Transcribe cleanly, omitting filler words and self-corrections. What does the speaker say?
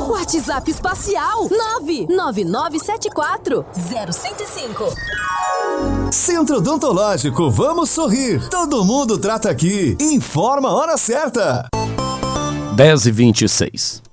WhatsApp espacial 999740105. Centro Odontológico, vamos sorrir. Todo mundo trata aqui. Informa a hora certa. 10h26.